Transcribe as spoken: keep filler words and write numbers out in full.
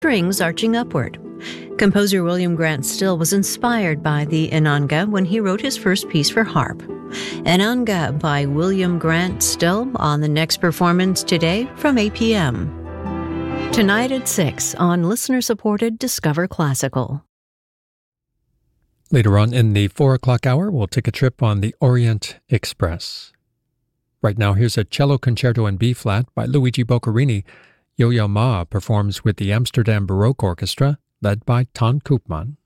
strings arching upward. Composer William Grant Still was inspired by the Ananga when he wrote his first piece for harp. Ananga by William Grant Still on the next performance today from eight p.m. Tonight at six on listener-supported Discover Classical. Later on in the four o'clock hour, we'll take a trip on the Orient Express. Right now, here's a cello concerto in B-flat by Luigi Boccherini. Yo-Yo Ma performs with the Amsterdam Baroque Orchestra, led by Ton Koopman.